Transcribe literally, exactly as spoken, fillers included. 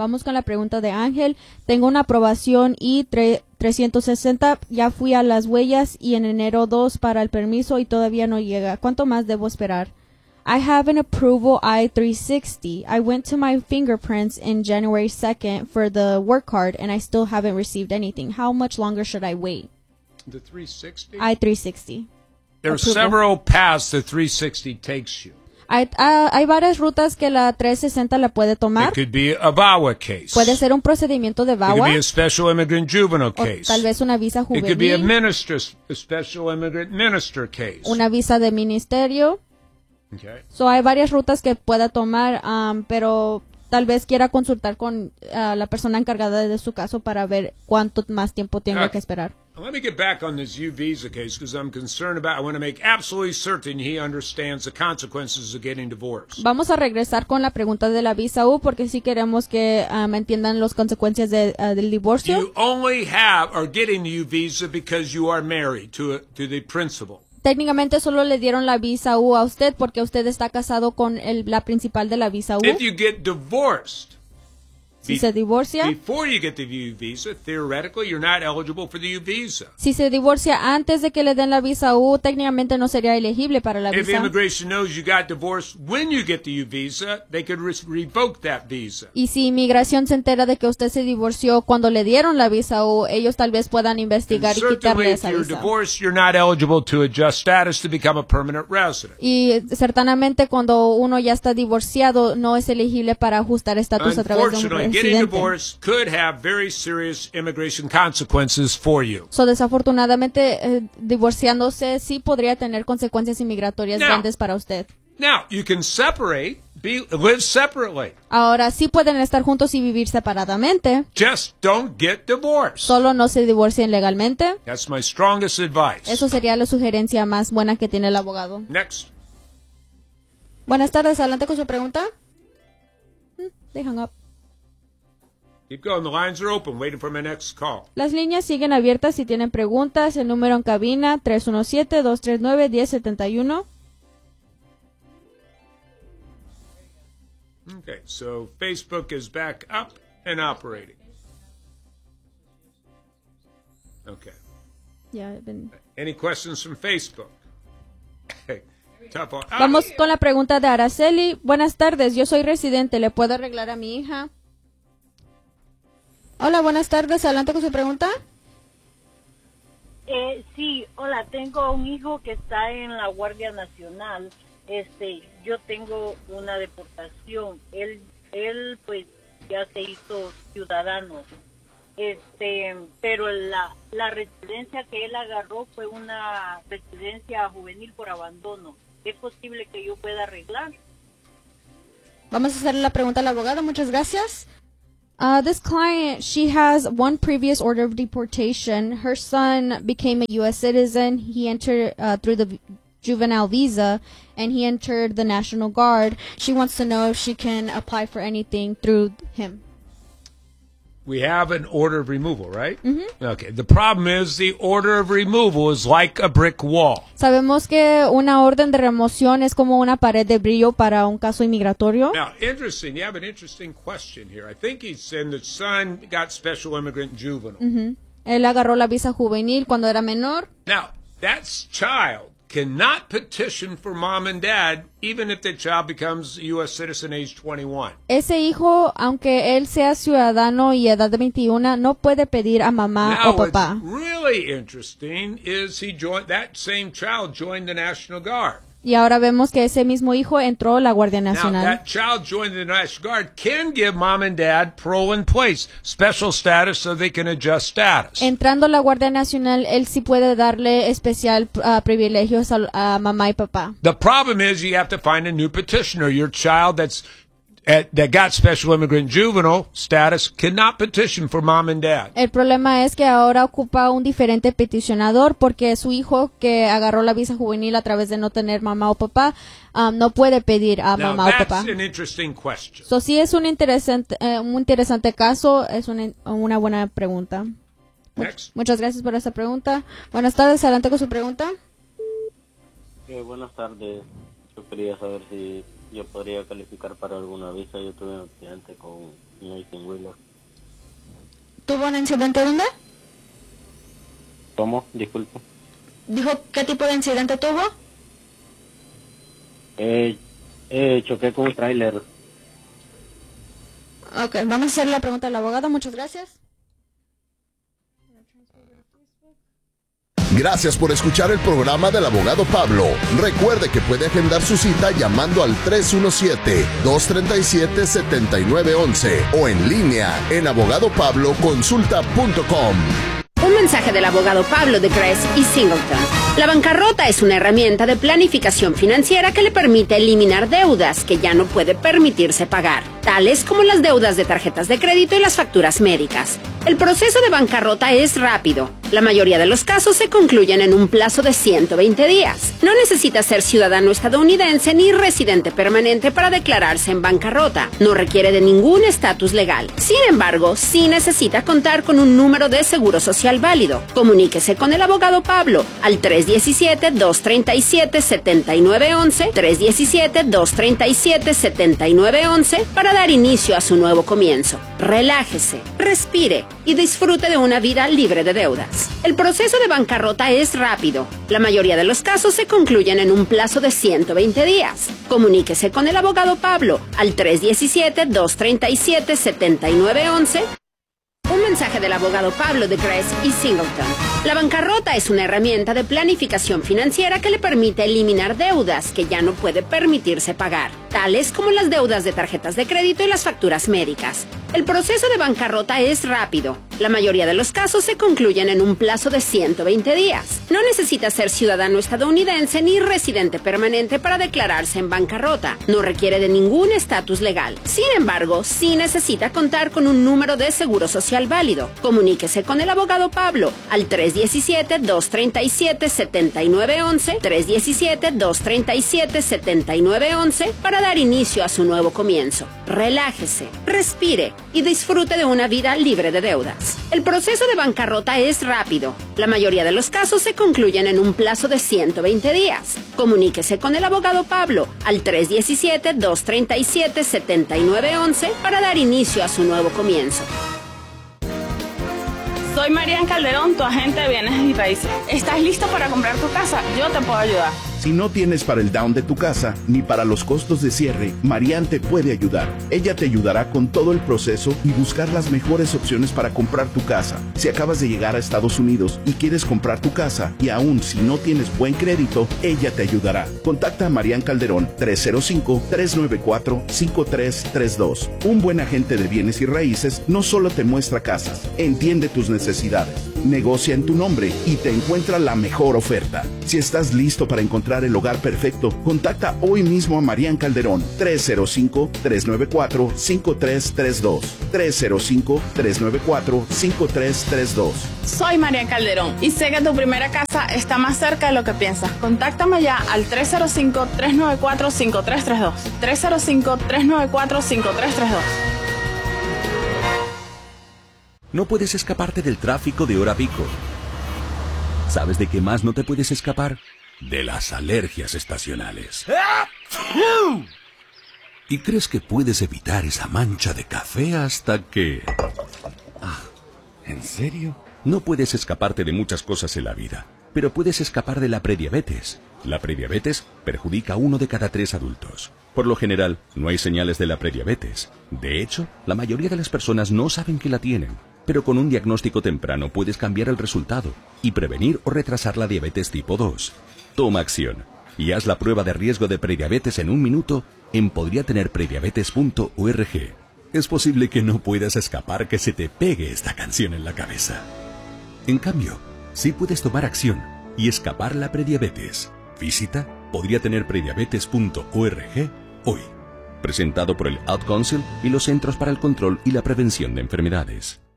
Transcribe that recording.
Vamos con la pregunta de Ángel. Tengo una aprobación I trescientos sesenta, ya fui a las huellas y en enero dos para el permiso y todavía no llega. ¿Cuánto más debo esperar? I have an approval I three sixty. I went to my fingerprints in January second for the work card and I still haven't received anything. How much longer should I wait? The three sixty? I three sixty. There are several paths the three sixty takes you. Hay, uh, hay varias rutas que la trescientos sesenta la puede tomar. It could be a V A W A case. Puede ser un procedimiento de V A It W A. could be a special immigrant juvenile case. O tal vez una visa juvenil. It could be a minister, a special immigrant minister case. Una visa de ministerio. Okay. So hay varias rutas que pueda tomar, um, pero tal vez quiera consultar con uh, la persona encargada de su caso para ver cuánto más tiempo tenga Okay. que esperar. Let me get back on this U visa case because I'm concerned about. I want to make absolutely certain he understands the consequences of getting divorced. Vamos a regresar con la pregunta de la visa U porque sí queremos que um, entiendan las consecuencias de, uh, del divorcio. You only have are getting the U visa because you are married to a, to the principal. Técnicamente solo le dieron la visa U a usted porque usted está casado con el, la principal de la visa U. If you get divorced, Si se divorcia, before you get the U visa, theoretically you're not eligible for the U visa. si se divorcia antes de que le den la visa U, técnicamente no sería elegible para la If visa. immigration knows you got divorced when you get the U visa, they could re revoke that visa. Y si inmigración se entera de que usted se divorció cuando le dieron la visa U, ellos tal vez puedan investigar y quitarle Certainly, if esa you're visa. divorced, you're not eligible to adjust status to become a permanent resident. Y certamente cuando uno ya está divorciado, no es elegible para ajustar estatus a través de un Unfortunately, getting residente. divorced could have very serious immigration consequences for you. So, desafortunadamente, eh, divorciándose sí podría tener consecuencias inmigratorias Now- grandes para usted. Now, you can separate, be, live separately. Ahora, sí pueden estar juntos y vivir separadamente, Just don't get divorced. solo no se divorcien legalmente. That's my strongest advice. Eso sería la sugerencia más buena que tiene el abogado. Next. Buenas tardes, adelante con su pregunta. Hmm, They hung up. Keep going. The lines are open. Waiting for my next call. Las líneas siguen abiertas si tienen preguntas. El número en cabina tres uno siete, dos tres nueve, uno cero siete uno. Okay, so Facebook is back up and operating. Okay. Ya, ven. Any questions from Facebook? Tough one. Ah, Vamos con la pregunta de Araceli. Buenas tardes, yo soy residente. ¿Le puedo arreglar a mi hija? Hola, buenas tardes. Adelante con su pregunta. Eh, sí, hola, tengo un hijo que está en la Guardia Nacional. Este, yo tengo una deportación. Él, él, pues, ya se hizo ciudadano. Este, pero la, la residencia que él agarró fue una residencia juvenil por abandono. ¿Es posible que yo pueda arreglar? Vamos a hacerle la pregunta al abogado. Muchas gracias. Uh, this client, she has one previous order of deportation. Her son became a U S citizen. He entered uh, through the juvenile visa, and he entered the National Guard. She wants to know if she can apply for anything through him. We have an order of removal, right? Mm-hmm. Okay. The problem is the order of removal is like a brick wall. Sabemos que una orden de remoción es como una pared de brillo para un caso inmigratorio. Now, interesting. You have an interesting question here. I think he's saying the son got special immigrant juvenile. Ujú. Él agarró la visa juvenil cuando era menor. Now, that child cannot petition for mom and dad even if the child becomes a U S citizen age twenty-one. Ese hijo, aunque él sea ciudadano y edad de veintiuno, no puede pedir a mamá Now, o papá. what's really interesting is he joined, that same child joined the National Guard. Y ahora vemos que ese mismo hijo entró a la Guardia Now, Nacional. that child joined the National Guard can give mom and dad parole in place, special status so they can adjust status. Entrando a la Guardia Nacional, él sí puede darle especial uh, privilegios a, a mamá y papá. The problem is you have to find a new petitioner. Your child that's at, that got special immigrant juvenile status cannot petition for mom and dad. El problema es que ahora ocupa un diferente peticionador porque su hijo que agarró la visa juvenil a través de no tener mamá o papá um, no puede pedir a Now, mamá o papá. that's an interesting question. So, sí es un interesante, eh, un interesante caso, es una, una buena pregunta. Next. Muchas gracias por esa pregunta. Buenas tardes, adelante con su pregunta. Eh, buenas tardes. Yo quería saber si yo podría calificar para alguna visa. Yo tuve un accidente con un eighteen wheeler. ¿Tuvo un incidente dónde? ¿Cómo? Disculpe. ¿Dijo qué tipo de incidente tuvo? Eh, eh, choqué con un tráiler. Ok, vamos a hacer la pregunta al abogado. Muchas gracias. Gracias por escuchar el programa del abogado Pablo. Recuerde que puede agendar su cita llamando al tres uno siete, dos tres siete, siete nueve uno uno o en línea en abogado pablo consulta punto com. Un mensaje del abogado Pablo de Gress y Singleton. La bancarrota es una herramienta de planificación financiera que le permite eliminar deudas que ya no puede permitirse pagar, tales como las deudas de tarjetas de crédito y las facturas médicas. El proceso de bancarrota es rápido. La mayoría de los casos se concluyen en un plazo de ciento veinte días. No necesita ser ciudadano estadounidense ni residente permanente para declararse en bancarrota. No requiere de ningún estatus legal. Sin embargo, sí necesita contar con un número de seguro social válido. Comuníquese con el abogado Pablo al tres uno siete, dos tres siete, siete nueve uno uno, tres uno siete, dos tres siete, siete nueve uno uno para dar inicio a su nuevo comienzo. Relájese, respire y disfrute de una vida libre de deudas. El proceso de bancarrota es rápido. La mayoría de los casos se concluyen en un plazo de ciento veinte días. Comuníquese con el abogado Pablo al tres uno siete, dos tres siete, siete nueve uno uno. Un mensaje del abogado Pablo de Gress y Singleton. La bancarrota es una herramienta de planificación financiera que le permite eliminar deudas que ya no puede permitirse pagar, tales como las deudas de tarjetas de crédito y las facturas médicas. El proceso de bancarrota es rápido. La mayoría de los casos se concluyen en un plazo de ciento veinte días. No necesita ser ciudadano estadounidense ni residente permanente para declararse en bancarrota. No requiere de ningún estatus legal. Sin embargo, sí necesita contar con un número de seguro social válido. Comuníquese con el abogado Pablo al tres uno siete, dos tres siete, siete nueve uno uno, tres uno siete, dos tres siete, siete nueve uno uno para dar inicio a su nuevo comienzo. Relájese, respire y disfrute de una vida libre de deudas. El proceso de bancarrota es rápido. La mayoría de los casos se concluyen en un plazo de ciento veinte días. Comuníquese con el abogado Pablo al tres uno siete, dos tres siete, siete nueve uno uno para dar inicio a su nuevo comienzo. Soy Marian Calderón, tu agente de bienes y raíces. ¿Estás listo para comprar tu casa? Yo te puedo ayudar. Si no tienes para el down de tu casa, ni para los costos de cierre, Marian te puede ayudar. Ella te ayudará con todo el proceso y buscar las mejores opciones para comprar tu casa. Si acabas de llegar a Estados Unidos y quieres comprar tu casa, y aún si no tienes buen crédito, ella te ayudará. Contacta a Marian Calderón, tres cero cinco, tres nueve cuatro, cinco tres tres dos. Un buen agente de bienes y raíces no solo te muestra casas, entiende tus necesidades, negocia en tu nombre y te encuentra la mejor oferta. Si estás listo para encontrar el hogar perfecto, contacta hoy mismo a Marian Calderón, tres cero cinco, tres nueve cuatro, cinco tres tres dos, tres cero cinco, tres nueve cuatro, cinco tres tres dos. Soy Marian Calderón y sé que tu primera casa está más cerca de lo que piensas. Contáctame ya al tres cero cinco, tres nueve cuatro, cinco tres tres dos, tres cero cinco, tres nueve cuatro, cinco tres tres dos. No puedes escaparte del tráfico de hora pico. ¿Sabes de qué más no te puedes escapar? De las alergias estacionales. Y crees que puedes evitar esa mancha de café hasta que... Ah, ¿en serio? No puedes escaparte de muchas cosas en la vida, pero puedes escapar de la prediabetes. La prediabetes perjudica a uno de cada tres adultos. Por lo general, no hay señales de la prediabetes. De hecho, la mayoría de las personas no saben que la tienen. Pero con un diagnóstico temprano puedes cambiar el resultado y prevenir o retrasar la diabetes tipo dos. Toma acción y haz la prueba de riesgo de prediabetes en un minuto en podría tener prediabetes punto org. Es posible que no puedas escapar que se te pegue esta canción en la cabeza. En cambio, sí puedes tomar acción y escapar la prediabetes. Visita podría tener prediabetes punto org hoy. Presentado por el Ad Council y los Centros para el Control y la Prevención de Enfermedades.